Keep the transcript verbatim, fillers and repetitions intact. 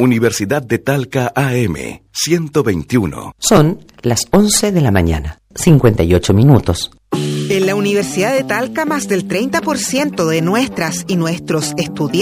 Universidad de Talca A M, ciento veintiuno. Son las once de la mañana, cincuenta y ocho minutos. En la Universidad de Talca, más del treinta por ciento de nuestras y nuestros estudiantes